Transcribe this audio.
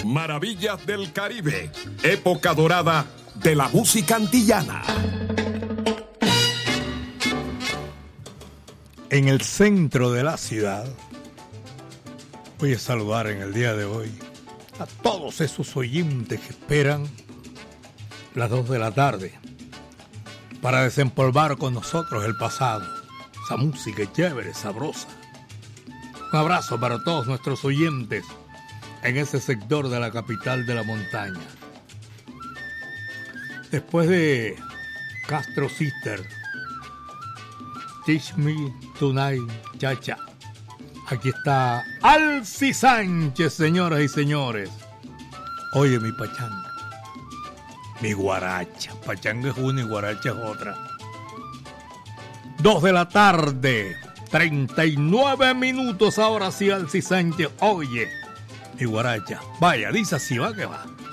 Maravillas del Caribe, época dorada de la música antillana. En el centro de la ciudad, voy a saludar en el día de hoy a todos esos oyentes que esperan las 2 de la tarde para desempolvar con nosotros el pasado, esa música chévere, sabrosa. Un abrazo para todos nuestros oyentes en ese sector de la capital de la montaña. Después de Castro Sister, Teach Me Tonight, Chacha. Aquí está Alci Sánchez, señoras y señores. Oye, mi pachanga, mi guaracha. Pachanga es una y guaracha es otra. 2 de la tarde, 39 minutos. Ahora sí, Alci Sánchez. Oye, mi guaracha. Vaya, dice así, va que va.